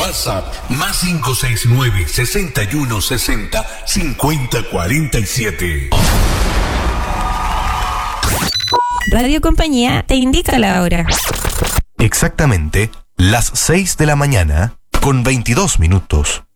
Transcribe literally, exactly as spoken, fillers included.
WhatsApp más cinco seis nueve, sesenta y uno sesenta, cincuenta cuarenta y siete. Radio Compañía te indica la hora. Exactamente las seis de la mañana con veintidós minutos.